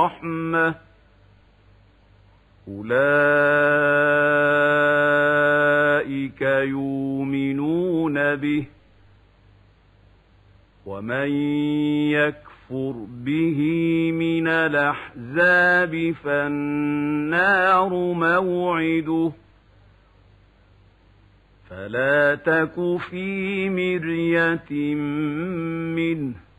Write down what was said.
الرحمة أولئك يؤمنون به ومن يكفر به من الأحزاب فالنار موعده فلا تك في مرية منه